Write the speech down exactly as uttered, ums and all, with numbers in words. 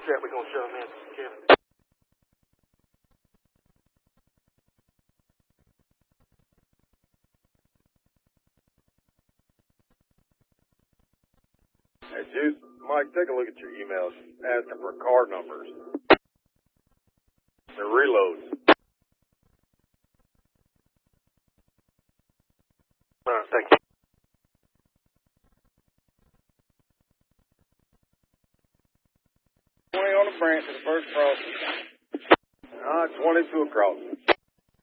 check. We're gonna shut them in, Kevin. Hey, Juice, Mike, take a look at your emails asking for car numbers. They're reloads. All right, thank you. twenty on the branch at the first crossing. Ah, twenty-two across.